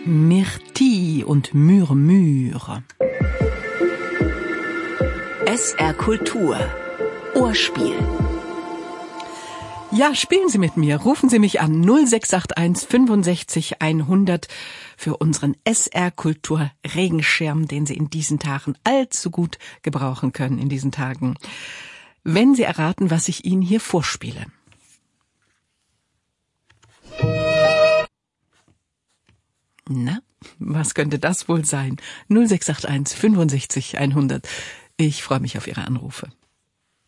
Myrtille und Murmure. SR Kultur. Ohrspiel. Ja, spielen Sie mit mir. Rufen Sie mich an 0681 65 100 für unseren SR Kultur Regenschirm, den Sie in diesen Tagen allzu gut gebrauchen können in diesen Tagen. Wenn Sie erraten, was ich Ihnen hier vorspiele. Na, was könnte das wohl sein? 0681 65 100. Ich freue mich auf Ihre Anrufe.